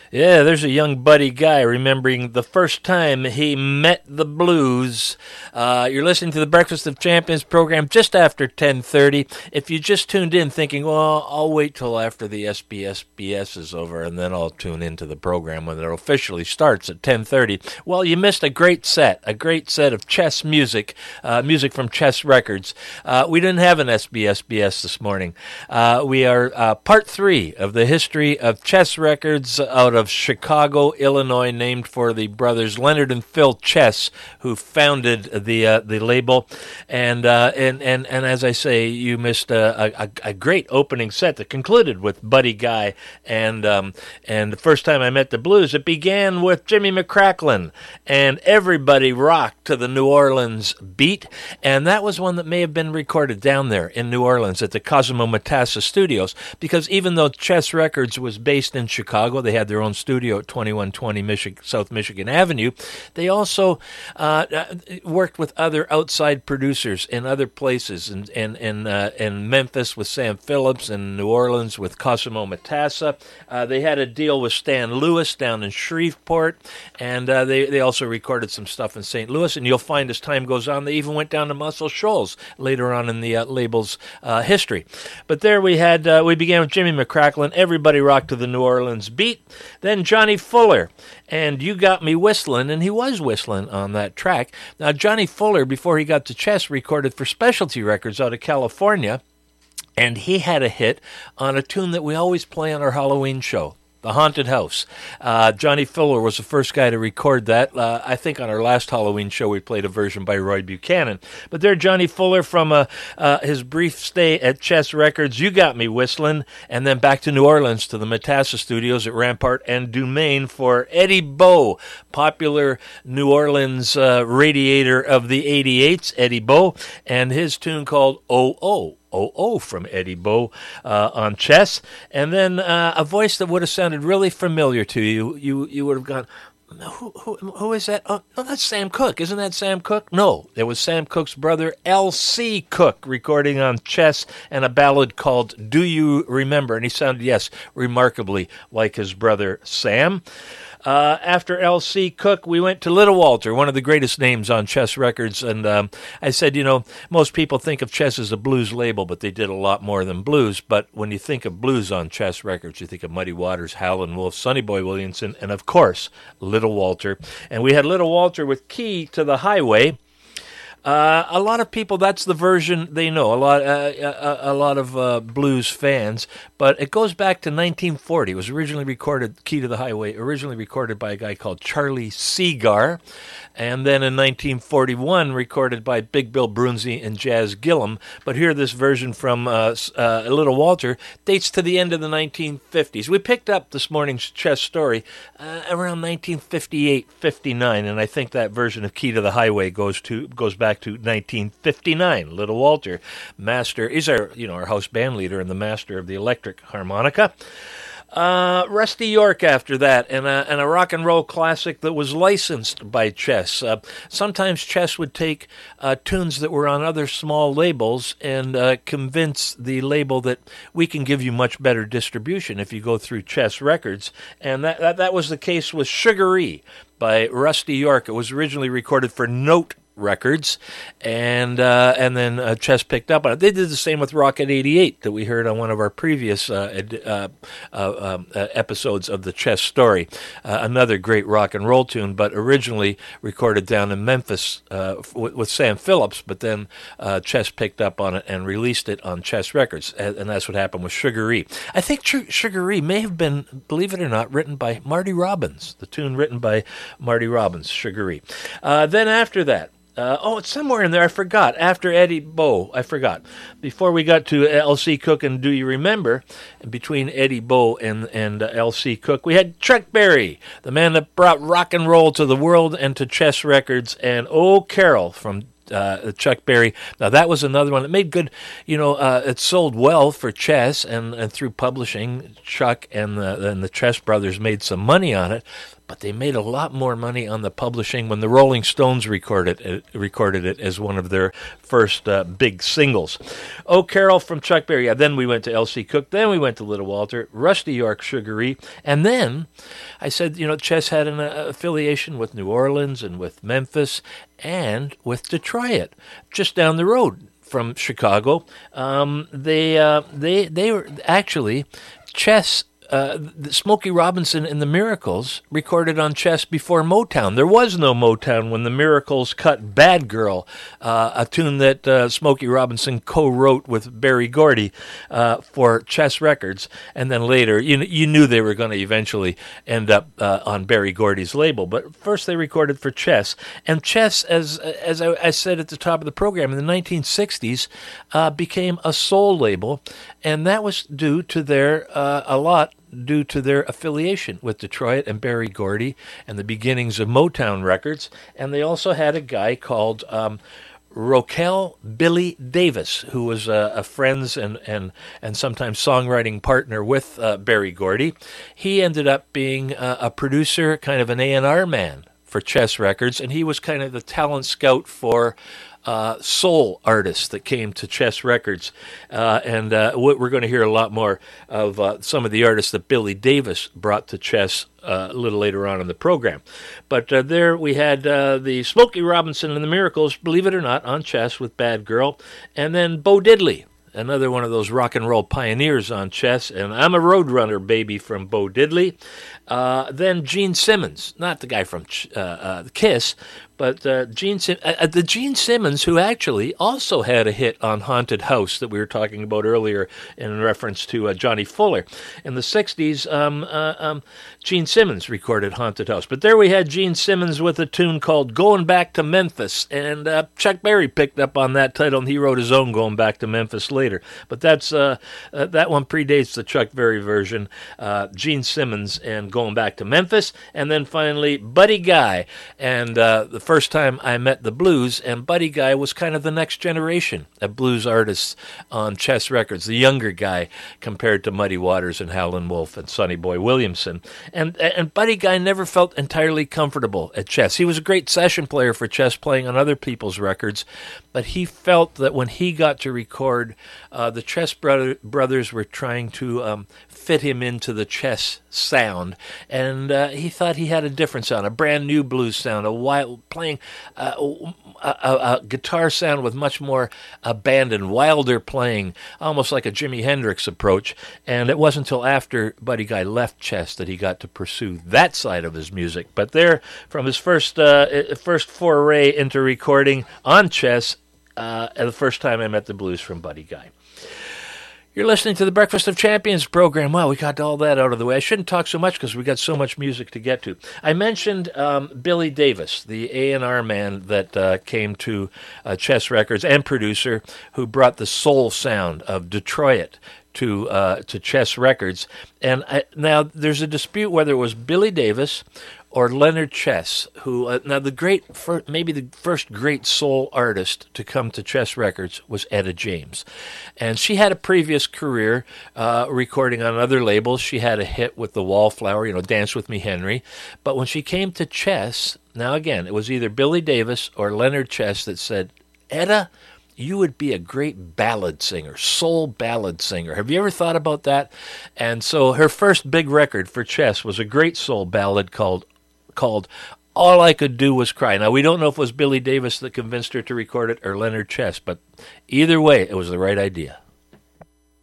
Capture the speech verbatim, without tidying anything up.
Yeah, there's a young Buddy Guy remembering the first time he met the blues. Uh, you're listening to the Breakfast of Champions program just after ten thirty. If you just tuned in thinking, well, I'll wait till after the S B S B S is over and then I'll tune into the program when it officially starts at ten thirty. Well, you missed a great set, a great set of Chess music, uh, music from Chess Records. Uh, we didn't have an S B S B S this morning. Uh, we are uh, part three of the history of Chess Records out of Chicago, Illinois, named for the brothers Leonard and Phil Chess, who founded the uh, the label. And uh, and and and as I say, you missed a, a, a great opening set that concluded with Buddy Guy and um, and the first time I met the blues. It began with Jimmy McCracklin, and everybody rocked to the New Orleans beat, and that was one that may have been recorded down there in New Orleans at the Cosimo Matassa Studios, because even though Chess Records was based in Chicago, they had their own studio at twenty-one twenty Michi- South Michigan Avenue. They also uh, worked with other outside producers in other places, in in in, uh, in Memphis with Sam Phillips, and New Orleans with Cosimo Matassa. Uh, they had a deal with Stan Lewis down in Shreveport, and uh, they they also recorded some stuff in Saint Louis. And you'll find as time goes on, they even went down to Muscle Shoals later on in the uh, label's uh, history. But there we had uh, we began with Jimmy McCracklin. Everybody rocked to the New Orleans beat. Then Johnny Fuller, and You Got Me Whistling, and he was whistling on that track. Now, Johnny Fuller, before he got to Chess, recorded for Specialty Records out of California, and he had a hit on a tune that we always play on our Halloween show, The Haunted House. Uh, Johnny Fuller was the first guy to record that. Uh, I think on our last Halloween show we played a version by Roy Buchanan. But there, Johnny Fuller from uh, uh, his brief stay at Chess Records, You Got Me Whistling, and then back to New Orleans to the Matassa Studios at Rampart and Dumaine for Eddie Bo, popular New Orleans uh, radiator of the eighty-eights, Eddie Bo, and his tune called Oh Oh. Oh Oh from Eddie Bo uh, on Chess, and then uh, a voice that would have sounded really familiar to you. You you would have gone, who who who is that? Oh, no, that's Sam Cooke. Isn't that Sam Cooke? No, it was Sam Cooke's brother L C Cooke recording on Chess, and a ballad called Do You Remember? And he sounded, yes, remarkably like his brother Sam. Uh, after L C Cooke, we went to Little Walter, one of the greatest names on Chess Records, and um, I said, you know, most people think of Chess as a blues label, but they did a lot more than blues. But when you think of blues on Chess Records, you think of Muddy Waters, Howlin' Wolf, Sonny Boy Williamson, and of course, Little Walter. And we had Little Walter with Key to the Highway. Uh, a lot of people, that's the version they know, a lot uh, a, a lot of uh, blues fans, but it goes back to nineteen forty. It was originally recorded, Key to the Highway, originally recorded by a guy called Charlie Seagar, and then in nineteen forty-one recorded by Big Bill Brunzi and Jazz Gillum. But here, this version from uh, uh, Little Walter dates to the end of the nineteen fifties. We picked up this morning's Chess story uh, around nineteen fifty-eight fifty-nine, and I think that version of Key to the Highway goes to goes back to nineteen fifty-nine. Little Walter, master, is our you know our house band leader and the master of the electric harmonica. Uh, Rusty York after that, and a, and a rock and roll classic that was licensed by Chess. Uh, sometimes Chess would take uh, tunes that were on other small labels and uh, convince the label that we can give you much better distribution if you go through Chess Records. And that, that, that was the case with Sugaree by Rusty York. It was originally recorded for Note Records, and uh, and then uh, Chess picked up on it. They did the same with Rocket eighty-eight that we heard on one of our previous uh, ed, uh, uh, um, uh, episodes of the Chess story. Uh, another great rock and roll tune, but originally recorded down in Memphis uh, with, with Sam Phillips, but then uh, Chess picked up on it and released it on Chess Records, and, and that's what happened with Sugaree. I think Ch- Sugaree may have been, believe it or not, written by Marty Robbins, the tune written by Marty Robbins, Sugaree. Uh, then after that, Uh, oh, it's somewhere in there. I forgot. After Eddie Bo, I forgot. Before we got to L C Cooke and Do You Remember, between Eddie Bo and, and uh, L C Cooke, we had Chuck Berry, the man that brought rock and roll to the world and to Chess Records, and Oh Carol from Uh, Chuck Berry. Now, that was another one that made good, you know, uh, it sold well for Chess, and, and through publishing, Chuck and the, and the Chess brothers made some money on it. but they made a lot more money on the publishing when the Rolling Stones recorded it, recorded it as one of their first uh, big singles. Oh, Carol from Chuck Berry. Yeah, then we went to L C Cook. Then we went to Little Walter, Rusty York Sugaree. And then I said, you know, Chess had an uh, affiliation with New Orleans and with Memphis and with Detroit, just down the road from Chicago. Um, they, uh, they, they were actually, Chess, uh, Smokey Robinson and the Miracles recorded on Chess before Motown. There was no Motown when the Miracles cut Bad Girl, uh, a tune that uh, Smokey Robinson co-wrote with Berry Gordy uh, for Chess Records. And then later, you, you knew they were going to eventually end up uh, on Berry Gordy's label. But first they recorded for Chess. And Chess, as as I, I said at the top of the program, in the nineteen sixties, uh, became a soul label. And that was due to their, uh, a lot, due to their affiliation with Detroit and Berry Gordy and the beginnings of Motown Records. And they also had a guy called um, Roquel Billy Davis, who was a, a friends and, and, and sometimes songwriting partner with uh, Berry Gordy. He ended up being uh, a producer, kind of an A and R man for Chess Records, and he was kind of the talent scout for Uh, soul artists that came to Chess Records. Uh, and uh, we're going to hear a lot more of uh, some of the artists that Billy Davis brought to Chess uh, a little later on in the program. But uh, there we had uh, the Smokey Robinson and the Miracles, believe it or not, on Chess with Bad Girl. And then Bo Diddley, another one of those rock and roll pioneers on Chess, and I'm a Roadrunner baby from Bo Diddley. Uh, then Gene Simmons, not the guy from uh, uh, Kiss, but uh, Gene Sim- uh, the Gene Simmons, who actually also had a hit on Haunted House that we were talking about earlier in reference to uh, Johnny Fuller. In the sixties, um, uh, um, Gene Simmons recorded Haunted House. But there we had Gene Simmons with a tune called Going Back to Memphis, and uh, Chuck Berry picked up on that title, and he wrote his own Going Back to Memphis later. But that's uh, uh, that one predates the Chuck Berry version, uh, Gene Simmons and Going Back to Memphis, and then finally Buddy Guy, and uh, the first time I met the blues, and Buddy Guy was kind of the next generation of blues artists on Chess Records, the younger guy compared to Muddy Waters and Howlin' Wolf and Sonny Boy Williamson. And and Buddy Guy never felt entirely comfortable at Chess. He was a great session player for Chess, playing on other people's records, but he felt that when he got to record, uh, the Chess brother, brothers were trying to um, fit him into the Chess sound, and uh, he thought he had a different sound, a brand new blues sound, a wild playing uh, a, a, a guitar sound with much more abandon, wilder playing, almost like a Jimi Hendrix approach. And it wasn't until after Buddy Guy left Chess that he got to pursue that side of his music. But there, from his first uh, first foray into recording on Chess, uh, the first time I met the blues from Buddy Guy. You're listening to the Breakfast of Champions program. Wow, we got all that out of the way. I shouldn't talk so much because we got so much music to get to. I mentioned um, Billy Davis, the A and R man that uh, came to uh, Chess Records and producer, who brought the soul sound of Detroit to uh, to Chess Records. And I, now there's a dispute whether it was Billy Davis or Leonard Chess, who uh, now the great, fir- maybe the first great soul artist to come to Chess Records was Etta James, and she had a previous career uh, recording on other labels. She had a hit with the Wallflower, you know, Dance with Me, Henry. But when she came to Chess, now again, it was either Billy Davis or Leonard Chess that said, "Etta, you would be a great ballad singer, soul ballad singer. Have you ever thought about that?" And so her first big record for Chess was a great soul ballad called called All I Could Do Was Cry. Now, we don't know if it was Billy Davis that convinced her to record it or Leonard Chess, but either way, it was the right idea.